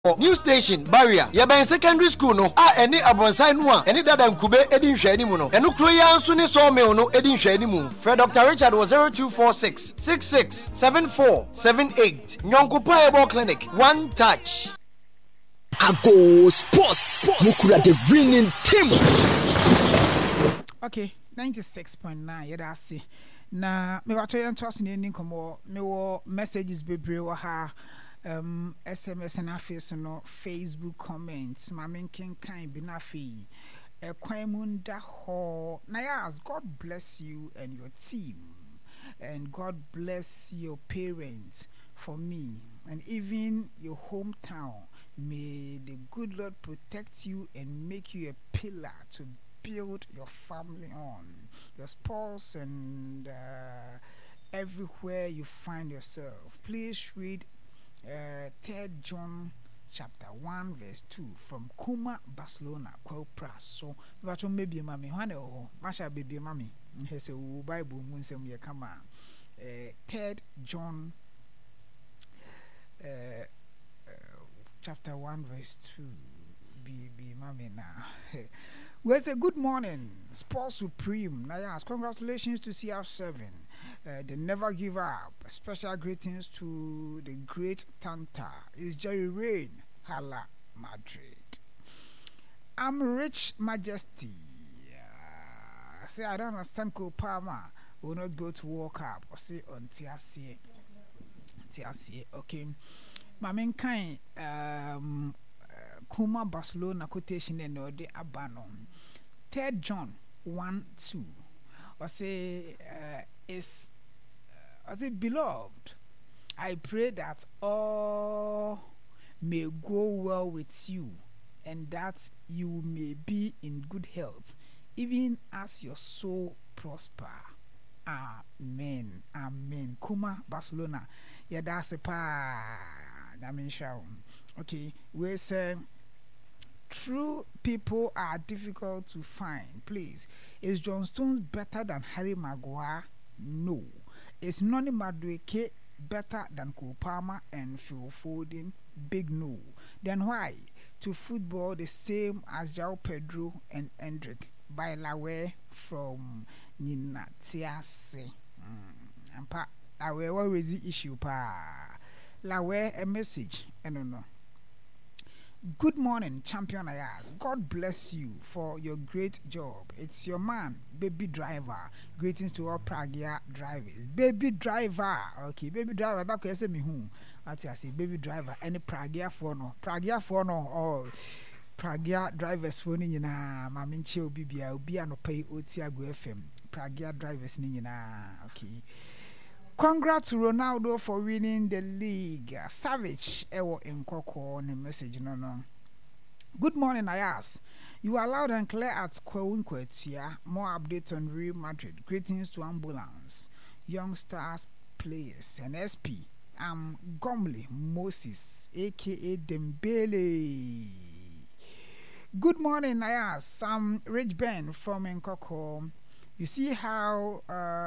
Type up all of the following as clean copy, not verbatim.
New station barrier yɛbɛn secondary school no a ɛne abɔnsan no a ɛne dada nkube ɛdi nhwɛni mu no ɛno kuro yɛ nso ne sawmill no ɛdi nhwɛni mu fred Dr. Richard was 0246 66 7478 Nyonkopa Herbal Clinic, one touch. Ago Sports Mukura the winning team. Okay, 96.9 yɛda ase na me wato yɛn to aso ne ni komo me wo messages bebree wɔ ha. SMS and face no Facebook comments mama kan bi na fe ekwamunda ho na yes, God bless you and your team, and God bless your parents for me and even your hometown. May the good Lord protect you and make you a pillar to build your family on, your spouse, and everywhere you find yourself. Please read 3 John chapter 1 verse 2 from Kuma, Barcelona, Kwopra. So but maybe mommy one masha baby mommy he say Bible mun say me come 3 John chapter 1 verse 2 be mommy now. We say good morning Sports Supreme. Now yes, congratulations to CR7. They never give up. Special greetings to the great Tanta. It's Jerry Rain, Hala, Madrid. I'm Rich Majesty. Say I don't understand Kopama will not go to work up or say on TRC. Okay. Mamin kind Kuma Barcelona quotation and no de Abanon. 3 John 1:2. Or say is I say, beloved, I pray that all may go well with you and that you may be in good health, even as your soul prosper. Amen. Amen. Kuma, Barcelona. Yeah, that's a pa. Okay, we say true people are difficult to find. Please, is John Stones better than Harry Maguire? No. Is Noni Madueke better than Kopama and Phil Foden? Big no. Then why? To football the same as João Pedro and Hendrick by Lawe from Nina Tiase. And pa Lawe what is the issue pa? Lawe a message. I don't know. Good morning, champion Ayaz. God bless you for your great job. It's your man, Baby Driver. Greetings to all Pragia drivers. Baby Driver. Okay, Baby Driver. That can say me who. I say Baby Driver. Any Pragia for no. Pragia for no. Oh, Pragia drivers for ni na. Maminchi obi ano pay Otiago FM. Pragia drivers ni na. Okay. Congrats to Ronaldo for winning the league. Savage ewo Nkoko ne message no. Good morning, Ayas. You are loud and clear at Kweunkwetia. More updates on Real Madrid. Greetings to Ambulance, Young Stars players, and SP. I'm Gomley Moses, aka Dembele. Good morning, Ayas. I'm Rich Ben from Nkoko. You see how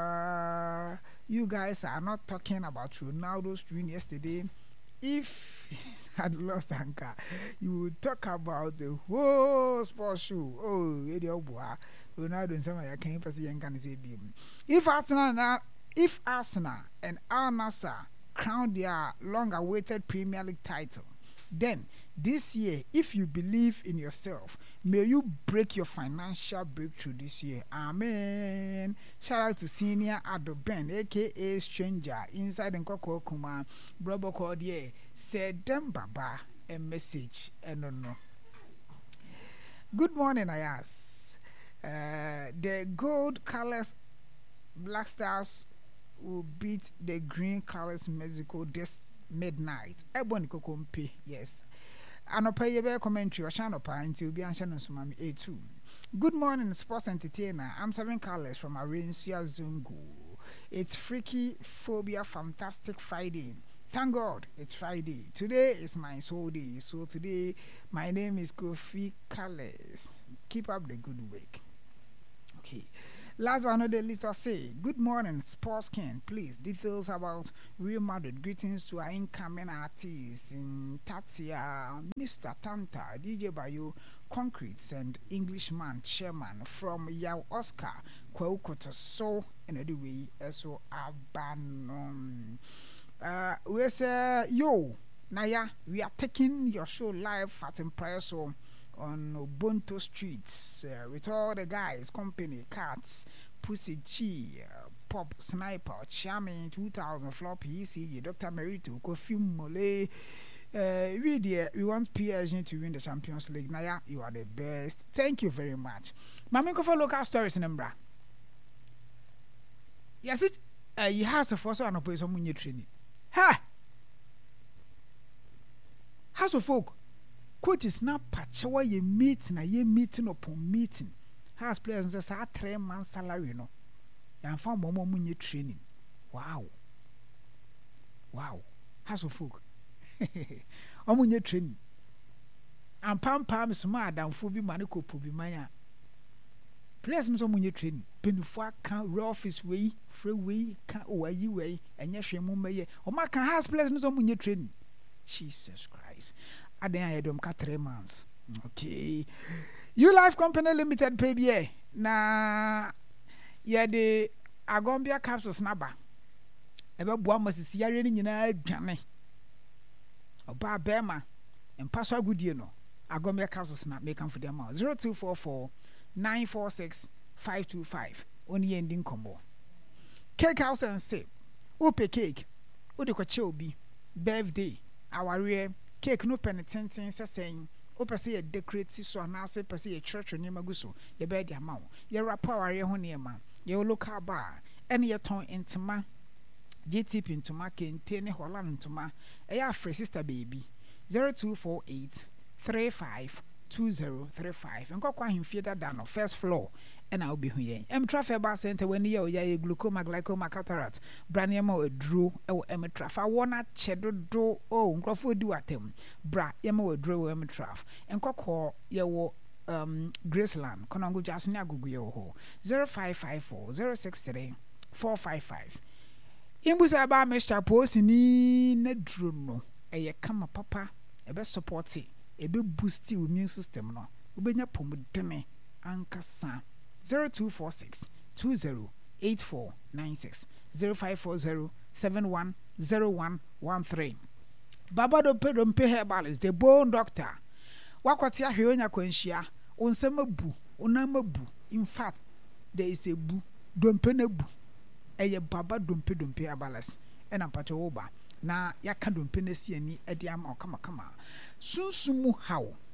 you guys are not talking about Ronaldo's win yesterday. If had lost anchor, you would talk about the whole sports show. Oh, Ronaldo and some I can't pass say If Arsenal and Al Nassr crown their long-awaited Premier League title, then this year, if you believe in yourself, may you break your financial breakthrough this year. Amen. Shout out to Senior Ado Ben, aka Stranger, inside Nkoko Kuma. Brother called here, said them baba a message. And no. Good morning, Ayas. The gold colors Black Stars will beat the green colors Mexico this midnight. Ebony Kokompe, yes. Anopa yebe commentary Oshanopa until be anshan sumami A2. Good morning, sports entertainer. I'm 7 Carlos from Arencia Zungu. It's Freaky Phobia Fantastic Friday. Thank God it's Friday. Today is my soul day. So today my name is Kofi Carlos. Keep up the good work. Okay. Last but not the least, I say, good morning, Sports King. Please, details about Real Madrid. Greetings to our incoming artists in Tatia, Mr. Tanta, DJ Bayo, Concretes, and Englishman Chairman from Yao Oscar, Kwaukoto So, and anyway, so Abanon. We say, yo, Naya, we are taking your show live at Impresso on Ubuntu Streets with all the guys, Company, Cats, Pussy G, Pop Sniper, Chami 2000, Floppy, ECG, Dr. Merito, Kofi Mole. We want PSG to win the Champions League. Naya, you are the best. Thank you very much. Mamiko for local stories in Embra. Yes, it he has a force on a place on your training. Ha! House of Folk. Coach is not patch away ye meeting, upon meeting. Has players that are 3 months salary, no. And found more money training. Wow. House of Folk. Omunye training. And pam smart than Fubi Manico Pubi Maya. Players must omunye training. Penufua can raw office way, free way, can away you way, and yes, she mummy. Or my can has players not omunye training. Jesus Christ. I don't cut 3 months. Okay. You Life Company Limited PBA. Na ya de Agombia capsules naba. Eba bua masisi ya reni nyina adwane. Oba bema and passwa goodie no. Agombia capsules na make am for them 0244 946 525. Only ending combo. Cake House and Sip. Upe cake. Udi kwa chobi. Birthday. Our rear cake no penitenten saying opa say decorate so anase per say church ni maguso ye be dia ma ye rapa ware ho ne ma ye local bar ene ye ton intema GTP intoma kente ne Holland intoma e ya free sister baby 0248 35 2035 nkokwa himfie dada no first floor and I'll be here. Traffic bar center when you ya glaucoma, glaucoma, cataract, braniamo drew or traf. I wanna cheddar do oh Crawford do at him. Bra yamo drew traf. And cock your Graceland, Conango just Nagugo 0554 063 455. Imbusa ba Mr. Post ni nedruno. A kama papa, a best support it. A bit boosty immune system no. Ubenya pomudeme ankasa 0246 208496 0540 710113. Baba dompe herbalist the bone doctor. Wakwati ahwe onya kwanhia onsemabu onamabu. In fact there is a bu dompe na bu. Eye baba dompe herbalist ena pacho oba na yaka dompe na si ani ade ama kama sunsumu hawo